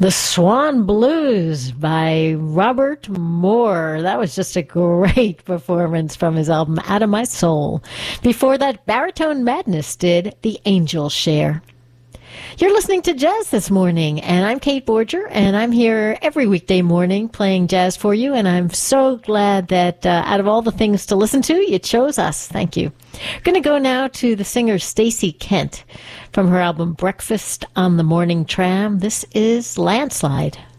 The Swan Blues by Robert Moore. That was just a great performance from his album Out of My Soul. Before that, Baritone Madness did The Angel Share. You're listening to Jazz This Morning, and I'm Kate Borger, and I'm here every weekday morning playing jazz for you, and I'm so glad that out of all the things to listen to, you chose us. Thank you. Going to go now to the singer Stacey Kent from her album Breakfast on the Morning Tram. This is Landslide.